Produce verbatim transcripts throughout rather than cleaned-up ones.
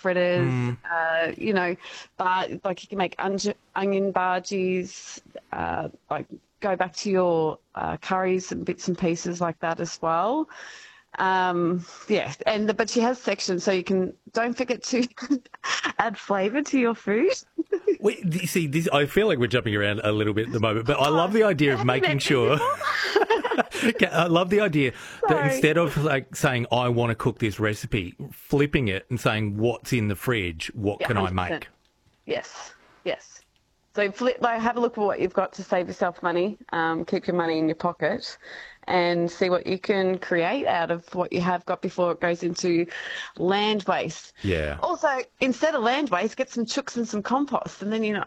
fritters, Mm. uh, you know, but like you can make onion, onion bhajis, uh, like go back to your uh, curries and bits and pieces like that as well. Um, yeah, and the, but she has sections so you can don't forget to add flavour to your food. We, you see, this, I feel like we're jumping around a little bit at the moment, but I love the idea of Have you making met me sure. before? I love the idea that Sorry. instead of like saying I want to cook this recipe, flipping it and saying what's in the fridge, what Yeah, can I one hundred percent. make? Yes, yes. So flip, like, have a look at what you've got to save yourself money. Um, keep your money in your pocket, and see what you can create out of what you have got before it goes into land waste. Yeah. Also, instead of land waste, get some chooks and some compost, and then you know.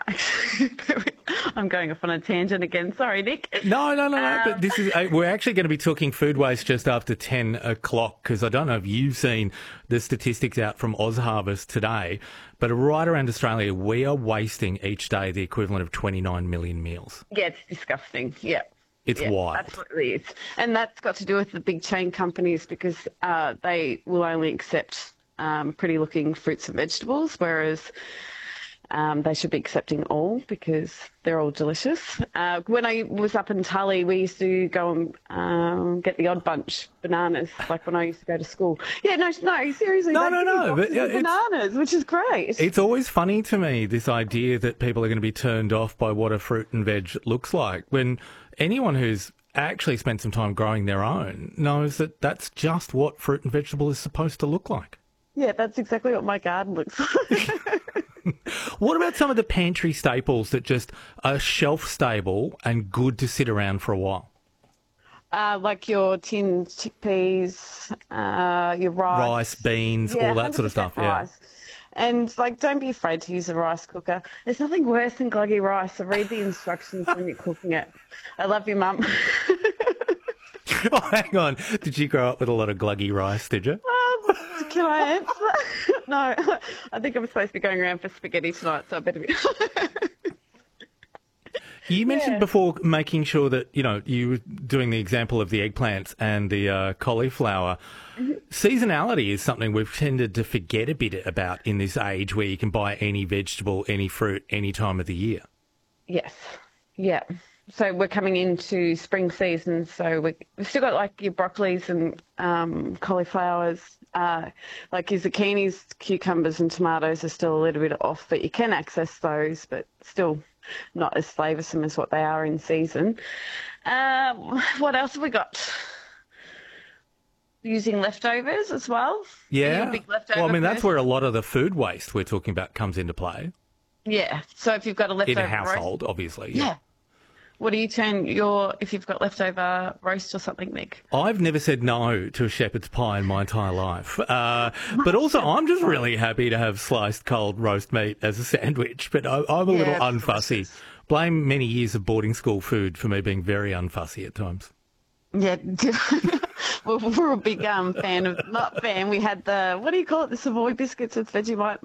I'm going off on a tangent again. Sorry, Nick. No, no, no, no. Um, But this is uh, we're actually going to be talking food waste just after ten o'clock because I don't know if you've seen the statistics out from OzHarvest today, but right around Australia we are wasting each day the equivalent of twenty-nine million meals. Yeah, it's disgusting. Yeah. It's Yeah, wild. absolutely is. And that's got to do with the big chain companies because uh, they will only accept um, pretty looking fruits and vegetables, whereas um, they should be accepting all because they're all delicious. Uh, when I was up in Tully, we used to go and um, get the odd bunch bananas, like when I used to go to school. Yeah, no, no, seriously. No, they no, give you no, boxes but, yeah, of it's- bananas, which is great. It's always funny to me, this idea that people are going to be turned off by what a fruit and veg looks like, when anyone who's actually spent some time growing their own knows that that's just what fruit and vegetable is supposed to look like. Yeah, that's exactly what my garden looks like. What about some of the pantry staples that just are shelf stable and good to sit around for a while? Uh, like your tinned chickpeas, uh, your rice. Rice, beans, Yeah, all that sort of stuff, yeah. rice. And, like, don't be afraid to use a rice cooker. There's nothing worse than gluggy rice, so read the instructions when you're cooking it. I love you, Mum. Oh, hang on. Did you grow up with a lot of gluggy rice, did you? Um, Can I answer? No, I think I'm supposed to be going around for spaghetti tonight, so I better be... You mentioned Yeah. before making sure that, you know, you were doing the example of the eggplants and the uh, cauliflower. Seasonality is something we've tended to forget a bit about in this age where you can buy any vegetable, any fruit, any time of the year. Yes. Yeah. So we're coming into spring season, so we, we've still got like your broccolis and um, cauliflowers, uh, like your zucchinis, cucumbers and tomatoes are still a little bit off, but you can access those, but still not as flavoursome as what they are in season. Um, what else have we got? Using leftovers as well. Are you a Yeah. big leftover Well, I mean, that's person? where a lot of the food waste we're talking about comes into play. Yeah. So if you've got a In leftover a household, roast, obviously. yeah. What do you turn your if you've got leftover roast or something, Nick? I've never said no to a shepherd's pie in my entire life. Uh, but also, I'm just really happy to have sliced cold roast meat as a sandwich. But I, I'm a Yeah, little of unfussy. Blame many years of boarding school food for me being very unfussy at times. Yeah, well, we're a big um, fan of not fan. We had the what do you call it? The Savoy biscuits with Vegemite.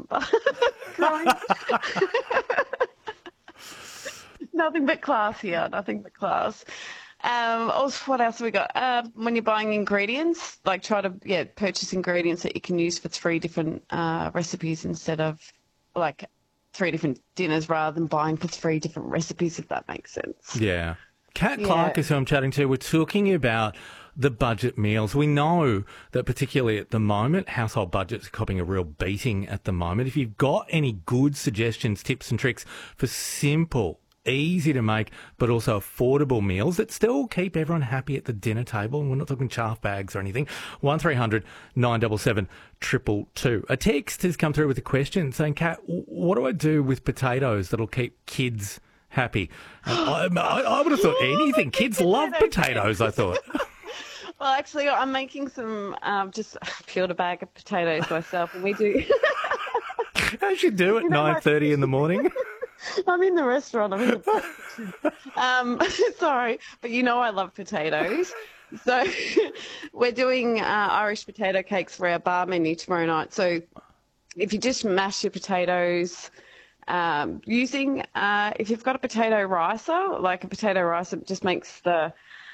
Nothing but class here. Nothing but class. Um, also, what else have we got? Uh, when you're buying ingredients, like try to yeah purchase ingredients that you can use for three different uh, recipes instead of like three different dinners rather than buying for three different recipes. If that makes sense. Yeah. Kat Yeah. Clark is who I'm chatting to. We're talking about the budget meals. We know that particularly at the moment, household budgets are copping a real beating at the moment. If you've got any good suggestions, tips and tricks for simple, easy to make, but also affordable meals that still keep everyone happy at the dinner table, and we're not talking chaff bags or anything, one three hundred nine seven seven two two two. A text has come through with a question saying, Kat, what do I do with potatoes that'll keep kids happy? And I, I, I would have thought anything. Kids love potatoes, I thought. Well, actually, I'm making some um, just peeled a bag of potatoes myself, and we do. As you do at know, nine thirty in the morning. I'm in the restaurant. I'm in the kitchen. Um, sorry, but you know I love potatoes. So we're doing uh, Irish potato cakes for our bar menu tomorrow night. So if you just mash your potatoes, um, using uh, if you've got a potato ricer, like a potato ricer, it just makes the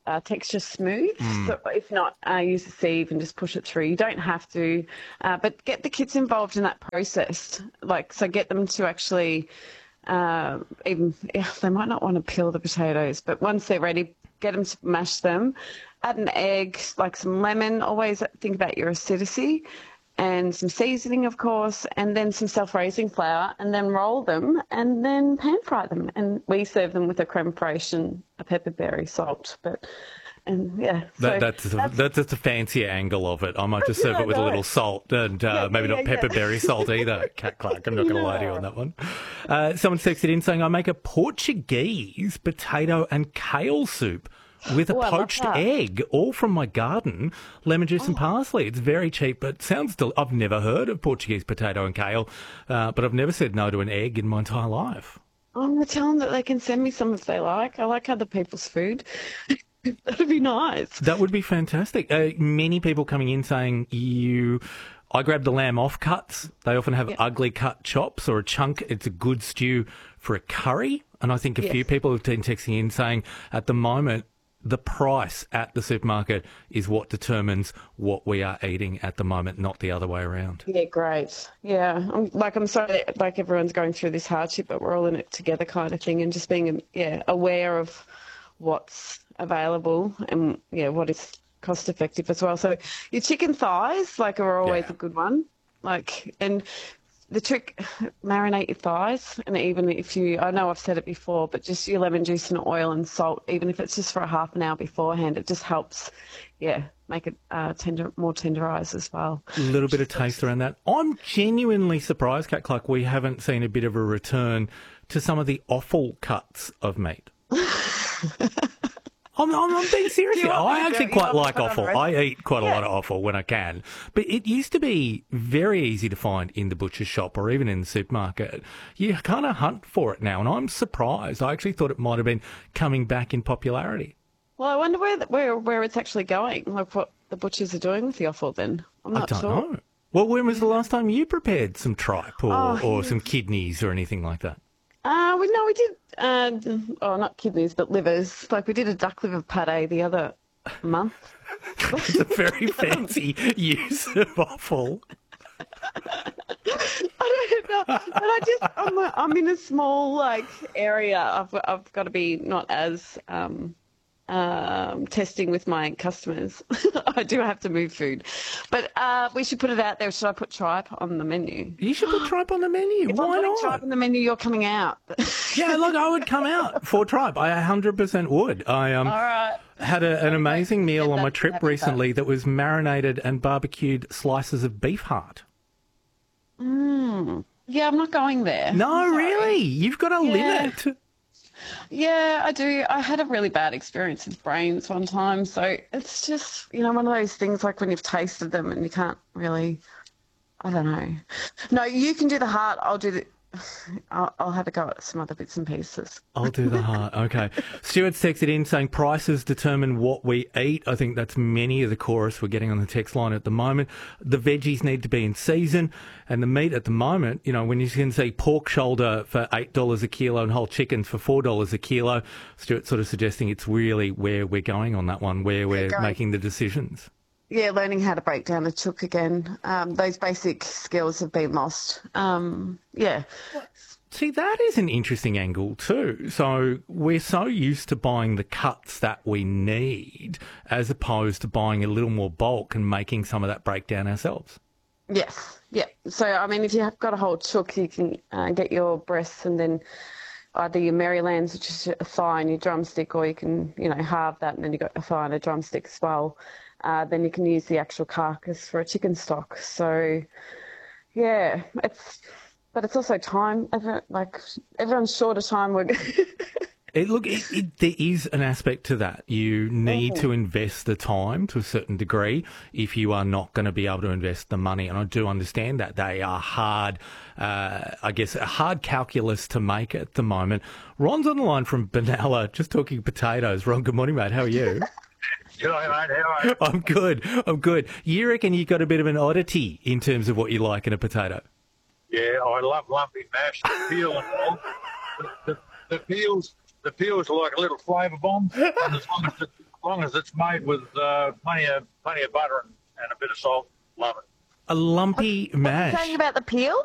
uh, texture smooth. Mm. So if not, uh, use a sieve and just push it through. You don't have to, uh, but get the kids involved in that process. Like, so get them to actually, uh, even if they might not want to peel the potatoes, but once they're ready, get them to mash them. Add an egg, like some lemon. Always think about your acidity. And some seasoning, of course, and then some self-raising flour, and then roll them, and then pan fry them. And we serve them with a creme fraiche and a pepperberry salt. But, and yeah, so that, that's, that's, that's just a fancier angle of it. I might just serve yeah, it with no. a little salt and uh, yeah, maybe yeah, not yeah, pepperberry yeah. salt either. Cat Clark, I'm not going to lie to you on that one. Uh, someone texted in saying, I make a Portuguese potato and kale soup with a Ooh, I love poached that. egg, all from my garden, lemon juice and parsley. It's very cheap, but sounds del- I've never heard of Portuguese potato and kale, uh, but I've never said no to an egg in my entire life. I'm going to tell them that they can send me some if they like. I like other people's food. That'd be nice. That would be fantastic. Uh, many people coming in saying you... I grab the lamb off cuts. They often have Yep. ugly cut chops or a chunk. It's a good stew for a curry. And I think a Yes. few people have been texting in saying at the moment, the price at the supermarket is what determines what we are eating at the moment, not the other way around. Yeah, great. Yeah, I'm, like I'm sorry, that, like everyone's going through this hardship, but we're all in it together, kind of thing, and just being yeah aware of what's available and yeah what is cost effective as well. So your chicken thighs, like, are always Yeah. a good one. Like, and the trick, marinate your thighs, and even if you, I know I've said it before, but just your lemon juice and oil and salt, even if it's just for a half an hour beforehand, it just helps, yeah, make it uh, tender, more tenderised as well. A little bit of taste around that. I'm genuinely surprised, Cat Clark, we haven't seen a bit of a return to some of the offal cuts of meat. I'm, I'm, I'm being serious here. want me I to actually go- you quite want me like to put on offal. the I eat quite a Yeah. lot of offal when I can. But it used to be very easy to find in the butcher's shop or even in the supermarket. You kind of hunt for it now, and I'm surprised. I actually thought it might have been coming back in popularity. Well, I wonder where where where it's actually going, like what the butchers are doing with the offal. Then I'm I not don't sure. know. Well, when was the last time you prepared some tripe or, Oh, or yeah. some kidneys or anything like that? Uh, we no, we did. Uh, oh, not kidneys, but livers. Like we did a duck liver pate the other month. It's a very fancy use of offal. I don't know, but I just I'm, a, I'm in a small like area. I've I've got to be not as um, um, testing with my customers. I do have to move food, but uh, we should put it out there. Should I put tripe on the menu? You should put tripe on the menu. If I'm Why putting not? tripe on the menu, you're coming out. Yeah, look, I would come out for tripe. I one hundred percent would. I um, All right. had a, an amazing meal on my that- trip that'd be recently that was marinated and barbecued slices of beef heart. Mm. Yeah, I'm not going there. No, really? You've got a Yeah. limit. Yeah, I do. I had a really bad experience with brains one time. So it's just, you know, one of those things like when you've tasted them and you can't really, I don't know. No, you can do the heart. I'll do the, I'll, I'll have a go at some other bits and pieces. I'll do the heart. Okay. Stuart's texted in saying prices determine what we eat. I think that's many of the chorus we're getting on the text line at the moment. The veggies need to be in season, and the meat at the moment, you know, when you can see pork shoulder for eight dollars a kilo and whole chickens for four dollars a kilo, Stuart's sort of suggesting it's really where we're going on that one, where we're going. making the decisions. Yeah, learning how to break down a chook again. Um, those basic skills have been lost. Um, yeah. See, that is an interesting angle too. So we're so used to buying the cuts that we need as opposed to buying a little more bulk and making some of that breakdown ourselves. Yes. Yeah. So, I mean, if you have got a whole chook, you can uh, get your breasts and then either your Marylands, which is a thigh and your drumstick, or you can, you know, halve that and then you've got a thigh and a drumstick as well. Uh, then you can use the actual carcass for a chicken stock. So, yeah, it's, but it's also time. Everyone, like, everyone's short of time. We're It, look, it, it, there is an aspect to that. You need to invest the time to a certain degree if you are not going to be able to invest the money. And I do understand that. They are hard, uh, I guess, a hard calculus to make at the moment. Ron's on the line from Benalla, just talking potatoes. Ron, good morning, mate. How are you? G'day, mate. How are you? I'm good. I'm good. You reckon you've got a bit of an oddity in terms of what you like in a potato? Yeah, I love lumpy mash, the peel and all. The, the, the peels, the peels are like a little flavour bomb. And as long as, the, as long as it's made with uh, plenty of plenty of butter and, and a bit of salt, love it. A lumpy What are you mash. saying about the peel?